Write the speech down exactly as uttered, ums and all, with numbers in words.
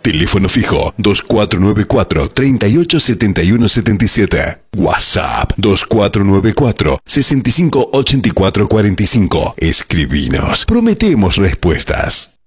Teléfono fijo dos cuatro nueve cuatro, tres ocho siete uno siete siete. WhatsApp dos cuatro nueve cuatro, seis cinco ocho cuatro cuatro cinco. Escribinos. Prometemos respuestas.